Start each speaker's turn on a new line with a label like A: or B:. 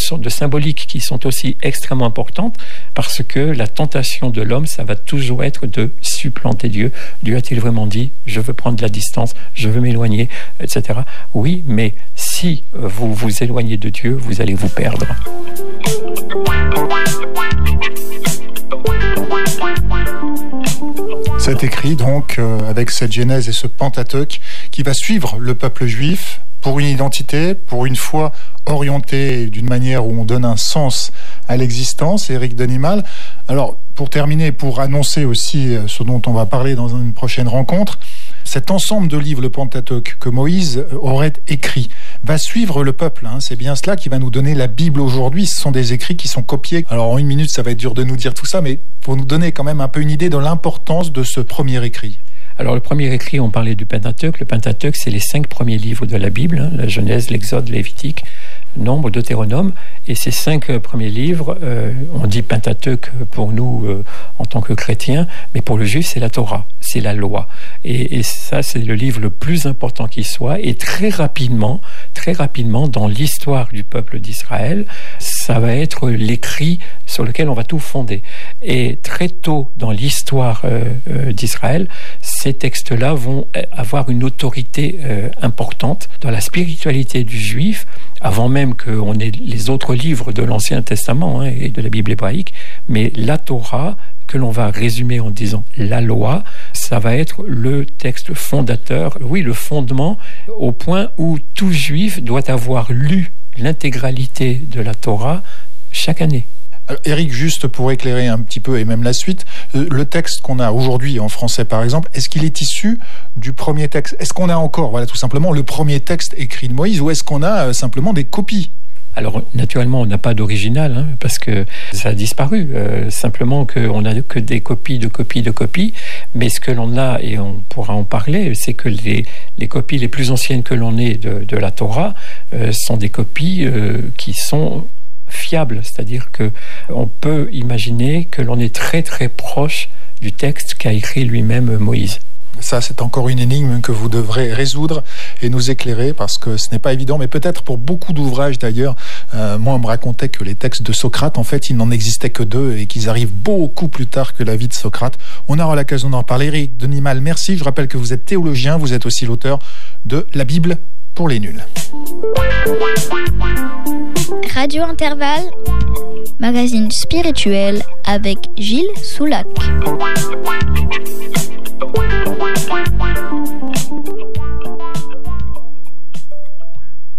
A: sortes de symboliques qui sont aussi extrêmement importantes, parce que la tentation de l'homme, ça va toujours être de supplanter Dieu. Dieu a-t-il vraiment dit « je veux prendre de la distance, je veux m'éloigner », etc. Oui, mais si vous vous éloignez de Dieu, vous allez vous perdre.
B: C'est écrit donc avec cette Genèse et ce Pentateuque qui va suivre le peuple juif pour une identité, pour une foi orientée d'une manière où on donne un sens à l'existence. Éric Denimal. Alors, pour terminer, pour annoncer aussi ce dont on va parler dans une prochaine rencontre, cet ensemble de livres, le Pentateuque, que Moïse aurait écrit, va suivre le peuple. C'est bien cela qui va nous donner la Bible aujourd'hui. Ce sont des écrits qui sont copiés. Alors, en 1 minute, ça va être dur de nous dire tout ça, mais pour nous donner quand même un peu une idée de l'importance de ce premier écrit.
A: Alors, le premier écrit, on parlait du Pentateuque. Le Pentateuque, c'est les 5 premiers livres de la Bible, la Genèse, l'Exode, Lévitique, Nombre, Deutéronome. Et ces 5 premiers livres, on dit Pentateuque pour nous en tant que chrétiens, mais pour le juif, c'est la Torah, c'est la loi. Et ça, c'est le livre le plus important qui soit. Et très rapidement, dans l'histoire du peuple d'Israël, ça va être l'écrit sur lequel on va tout fonder. Et très tôt dans l'histoire d'Israël, ces textes-là vont avoir une autorité importante dans la spiritualité du juif, avant même qu'on ait les autres livres de l'Ancien Testament et de la Bible hébraïque. Mais la Torah, que l'on va résumer en disant la loi, ça va être le texte fondateur, oui, le fondement, au point où tout juif doit avoir lu l'intégralité de la Torah chaque année.
B: Alors, Éric, juste pour éclairer un petit peu et même la suite, le texte qu'on a aujourd'hui en français par exemple, est-ce qu'il est issu du premier texte ? Est-ce qu'on a encore, voilà, tout simplement le premier texte écrit de Moïse, ou est-ce qu'on a simplement des copies ?
A: Alors, naturellement, on n'a pas d'original, parce que ça a disparu. Simplement qu'on n'a que des copies de copies de copies. Mais ce que l'on a, et on pourra en parler, c'est que les copies les plus anciennes que l'on ait de la Torah sont des copies qui sont fiables. C'est-à-dire qu'on peut imaginer que l'on est très très proche du texte qu'a écrit lui-même Moïse.
B: Ça, c'est encore une énigme que vous devrez résoudre et nous éclairer, parce que ce n'est pas évident, mais peut-être pour beaucoup d'ouvrages d'ailleurs. Moi, on me racontait que les textes de Socrate, en fait, il n'en existait que 2 et qu'ils arrivent beaucoup plus tard que la vie de Socrate. On aura l'occasion d'en parler. Éric Denimal, merci. Je rappelle que vous êtes théologien, vous êtes aussi l'auteur de La Bible pour les nuls.
C: Radio Intervalle, magazine spirituel avec Gilles Soulac.